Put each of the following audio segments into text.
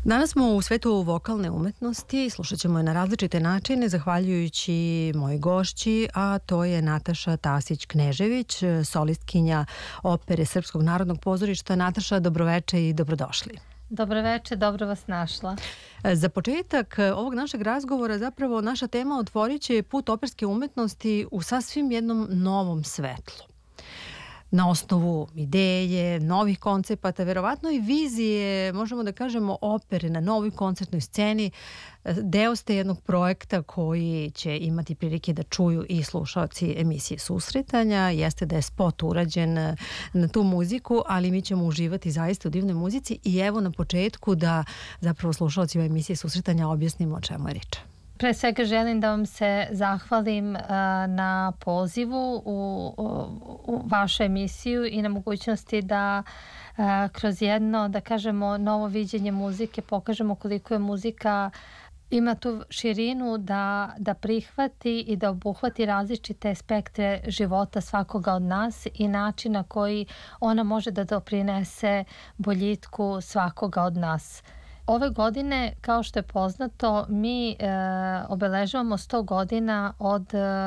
Danas smo u svetu vokalne umetnosti, slušat ćemo je na različite načine, zahvaljujući mojoj gošći, a to je Nataša Tasić-Knežević, solistkinja opere Srpskog narodnog pozorišta. Nataša, dobroveče i dobrodošli. Dobroveče, dobro vas našla. Za početak ovog našeg razgovora zapravo naša tema otvorit će put operske umetnosti u sasvim jednom novom svetlu. Na osnovu ideje, novih koncepata, verovatno i vizije, možemo da kažemo opere na novoj koncertnoj sceni, deo ste jednog projekta koji će imati prilike da čuju i slušaoci emisije Susretanja. Jeste da je spot urađen na tu muziku, ali mi ćemo uživati zaista u divnoj muzici i evo na početku da zapravo slušaocima emisije Susretanja objasnimo o čemu je riječ. Pre svega želim da vam se zahvalim na pozivu u vašu emisiju i na mogućnosti da kroz jedno, da kažemo, novo viđenje muzike pokažemo koliko je muzika ima tu širinu da prihvati i da obuhvati različite spektre života svakoga od nas i način na koji ona može da doprinese boljitku svakoga od nas. Ove godine, kao što je poznato, mi obeležavamo 100 godina od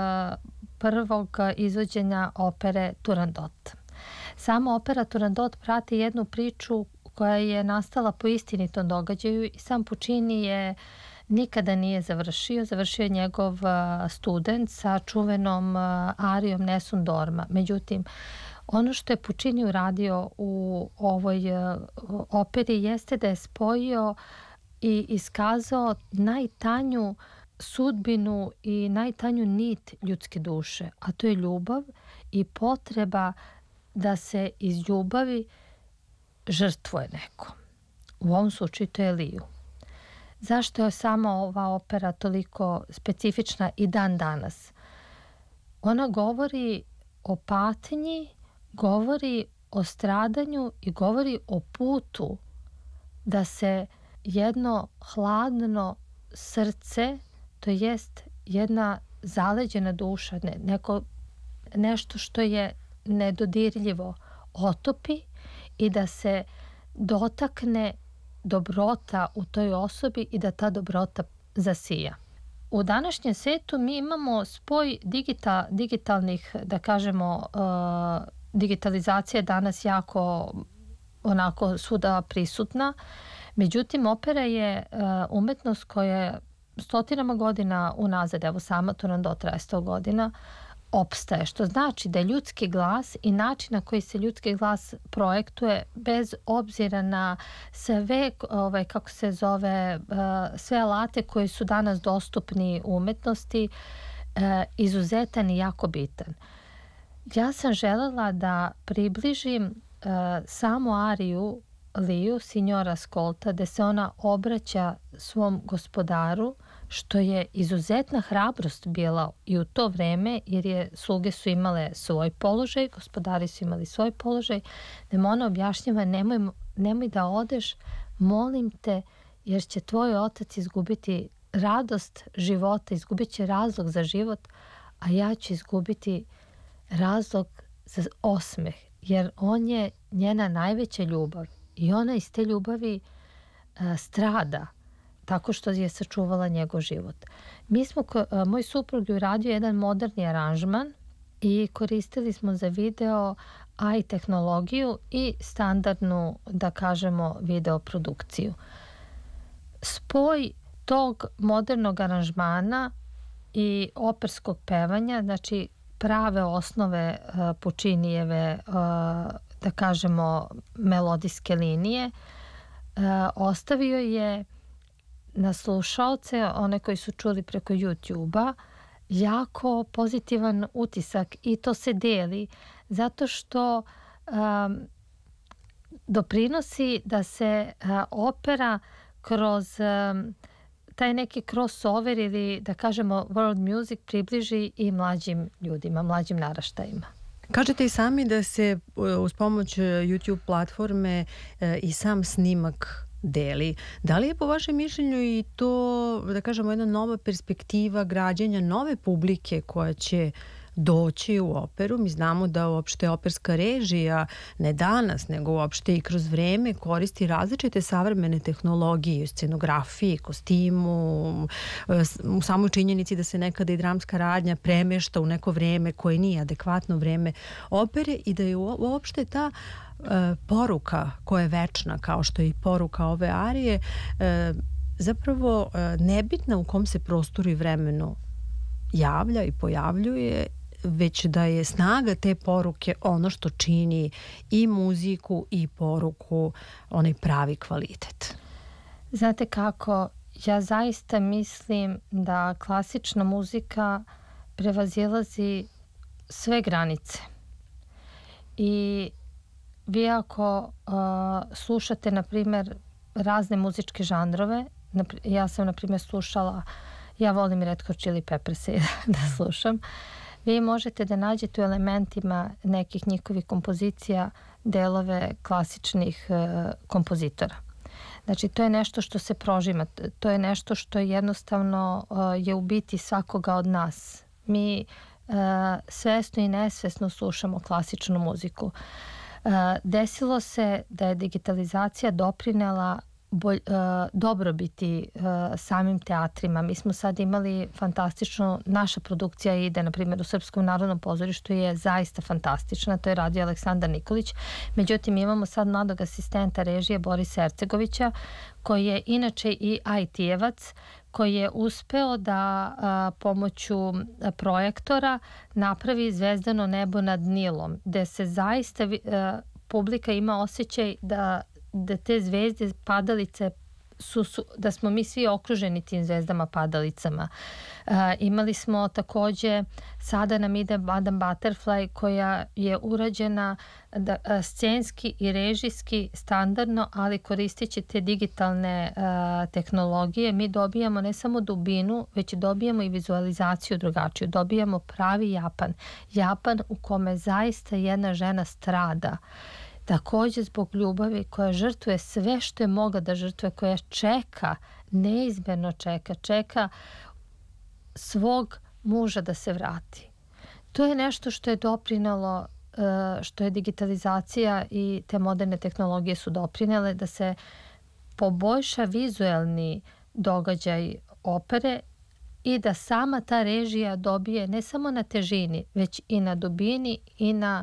prvog izvođenja opere Turandot. Sama opera Turandot prati jednu priču koja je nastala po istinitom događaju i sam Puccini je nikada nije završio je njegov student sa čuvenom arijom Nessun Dorma. Međutim, ono što je Puccini uradio u ovoj operi jeste da je spojio i iskazao najtanju sudbinu i najtanju nit ljudske duše, a to je ljubav i potreba da se iz ljubavi žrtvuje neko. U ovom slučaju to je Liju. Zašto je sama ova opera toliko specifična i dan danas? Ona govori o patnji, govori o stradanju i govori o putu da se jedno hladno srce, to jest jedna zaleđena duša, nešto što je nedodirljivo, otopi i da se dotakne dobrota u toj osobi i da ta dobrota zasija. U današnjem svijetu mi imamo spoj digitalnih, da kažemo, digitalizacija je danas jako onako svuda prisutna. Međutim, opera je umetnost koja je stotinama godina unazad, evo sama Turandot traje 100 godina, opstaje, što znači da ljudski glas i način na koji se ljudski glas projektuje bez obzira na sve, kako se zove, sve alate koji su danas dostupni u umetnosti, izuzetan i jako bitan. Ja sam želela da približim samu ariju Liju, Signora Ascolta, da se ona obraća svom gospodaru, što je izuzetna hrabrost bila i u to vreme, jer sluge su imale svoj položaj, gospodari su imali svoj položaj, da mu ona objašnjava nemoj da odeš, molim te, jer će tvoj otac izgubiti radost života, izgubit će razlog za život, a ja ću izgubiti razlog za osmeh, jer on je njena najveća ljubav i ona iz te ljubavi strada tako što je sačuvala njegov život. Moj suprug je uradio jedan moderni aranžman i koristili smo za video AI tehnologiju i standardnu, da kažemo, video produkciju. Spoj tog modernog aranžmana i operskog pevanja, znači prave osnove Puccinijeve, da kažemo, melodijske linije, ostavio je na slušaoce, one koji su čuli preko YouTube-a, jako pozitivan utisak i to se deli zato što doprinosi da se opera kroz taj neki crossover ili, da kažemo, world music približi i mlađim ljudima, mlađim naraštajima. Kažete i sami da se uz pomoć YouTube platforme i sam snimak deli. Da li je po vašem mišljenju i to, da kažemo, jedna nova perspektiva građenja nove publike koja će doći u operu. Mi znamo da uopšte operska režija ne danas, nego uopšte i kroz vreme koristi različite savremene tehnologije u scenografiji, kostimu, u samoj činjenici da se nekada i dramska radnja premešta u neko vreme koje nije adekvatno vreme opere i da je uopšte ta poruka koja je večna, kao što je i poruka ove arije, zapravo nebitna u kom se prostoru i vremenu javlja i pojavljuje, već da je snaga te poruke ono što čini i muziku i poruku onaj pravi kvalitet. Znate kako, ja zaista mislim da klasična muzika prevazilazi sve granice. I vi ako slušate, na primjer, razne muzičke žanrove, ja sam, na primjer, slušala, ja volim Red Hot Chili Peppers da slušam, vi možete da nađete u elementima nekih njihovih kompozicija delove klasičnih kompozitora. Znači, to je nešto što se prožima, to je nešto što jednostavno je u biti svakoga od nas. Mi svesno i nesvesno slušamo klasičnu muziku. Desilo se da je digitalizacija doprinela dobrobiti samim teatrima. Mi smo sad imali fantastično, naša produkcija ide, na primjer, u Srpskom narodnom pozorištu je zaista fantastična, to je radio Aleksandar Nikolić. Međutim, imamo sad mladog asistenta režije Borisa Ercegovića, koji je inače i IT-evac, koji je uspeo da pomoću projektora napravi zvezdano nebo nad Nilom, gde se zaista publika ima osjećaj da te zvezde padalice da smo mi svi okruženi tim zvezdama padalicama. Imali smo takođe, sada nam ide Madame Butterfly, koja je urađena scenski i režijski standardno, ali koristeći te digitalne tehnologije mi dobijamo ne samo dubinu, već dobijamo i vizualizaciju drugačiju. Dobijamo pravi Japan. Japan u kome zaista jedna žena strada. Takođe zbog ljubavi koja žrtvuje sve što je mogla da žrtvuje, koja čeka, neizmerno čeka svog muža da se vrati. To je nešto što je doprinelo, što je digitalizacija i te moderne tehnologije su doprinele da se poboljša vizuelni događaj opere i da sama ta režija dobije ne samo na težini, već i na dubini i na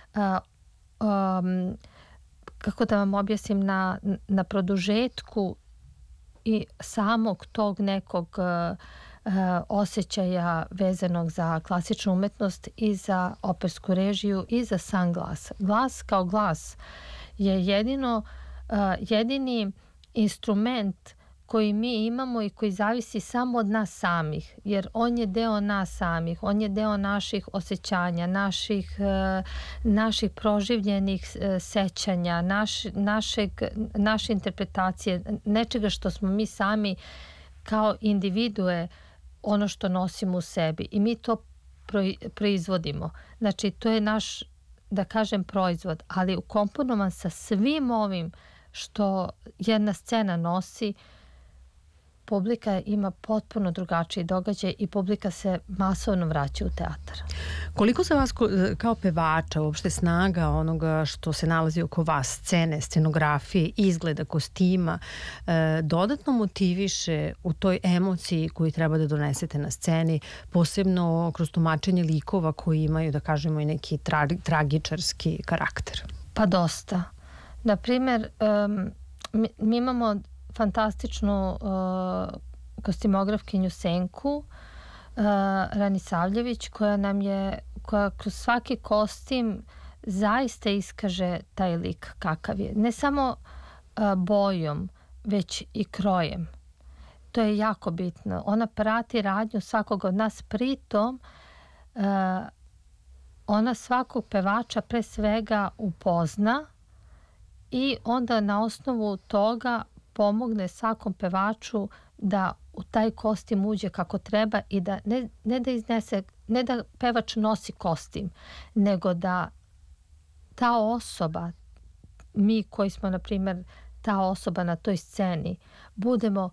kako da vam objasnim, na produžetku i samog tog nekog osjećaja vezanog za klasičnu umetnost i za opersku režiju i za sam glas. Glas kao glas je jedini instrument koji mi imamo i koji zavisi samo od nas samih, jer on je deo nas samih, on je deo naših osjećanja, naših proživljenih sećanja, naše interpretacije, nečega što smo mi sami kao individue, ono što nosimo u sebi i mi to proizvodimo. Znači, to je naš, da kažem, proizvod, ali ukomponovan sa svim ovim što jedna scena nosi, publika ima potpuno drugačiji događaj i publika se masovno vraća u teatar. Koliko za vas kao pevača uopšte snaga onoga što se nalazi oko vas, scene, scenografije, izgleda, kostima, dodatno motiviše u toj emociji koju treba da donesete na sceni, posebno kroz tumačenje likova koji imaju, da kažemo, i neki tragičarski karakter? Pa dosta. Naprimjer, mi imamo fantastičnu kostimografkinju Senku Ranisavljević, koja kroz svaki kostim zaista iskaže taj lik kakav je. Ne samo bojom, već i krojem. To je jako bitno. Ona prati radnju svakog od nas, pritom ona svakog pevača pre svega upozna i onda na osnovu toga pomogne svakom pevaču da u taj kostim uđe kako treba i da ne da iznese, ne da pevač nosi kostim, nego da ta osoba, mi koji smo, na primjer, ta osoba na toj sceni, budemo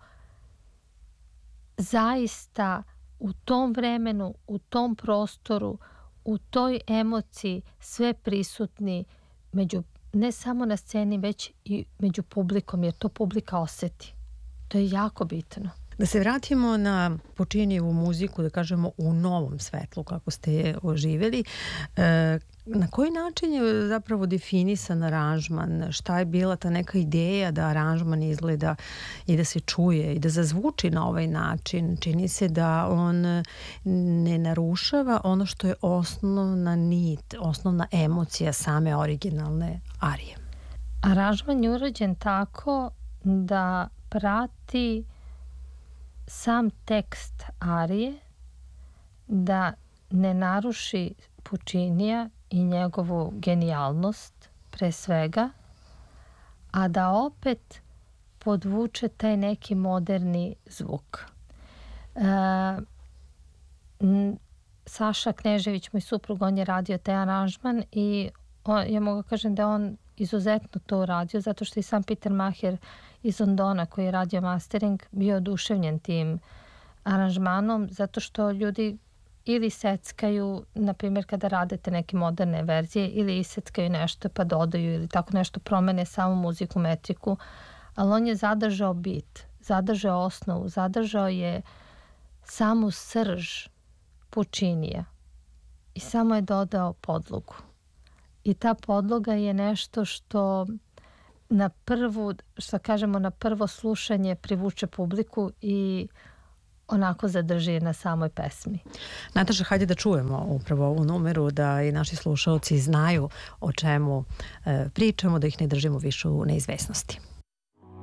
zaista u tom vremenu, u tom prostoru, u toj emociji sve prisutni ne samo na sceni, već i među publikom, jer to publika oseti. To je jako bitno. Da se vratimo na Puccinijevu muziku, da kažemo u novom svetlu kako ste je oživjeli. Na koji način je zapravo definisan aranžman? Šta je bila ta neka ideja da aranžman izgleda i da se čuje i da zazvuči na ovaj način? Čini se da on ne narušava ono što je osnovna nit, osnovna emocija same originalne arije. Aranžman je urađen tako da prati sam tekst arije, da ne naruši Puccinija i njegovu genijalnost pre svega, a da opet podvuče taj neki moderni zvuk. Saša Knežević, moj suprug, on je radio taj aranžman i ja mogu kažem da on izuzetno to uradio, zato što i sam Peter Maher iz Londona, koji je radio mastering, bio oduševljen tim aranžmanom, zato što ljudi ili seckaju, na primjer kada radete neke moderne verzije, ili iseckaju nešto pa dodaju ili tako nešto, promene samu muziku, metriku, ali on je zadržao bit, zadržao osnovu, zadržao je samu srž Puccinija i samo je dodao podlogu. I ta podloga je nešto što na prvo slušanje privuče publiku i onako zadrži na samoj pesmi. Nataša, hajde da čujemo upravo ovu numeru, da i naši slušalci znaju o čemu pričamo, da ih ne držimo više u neizvesnosti.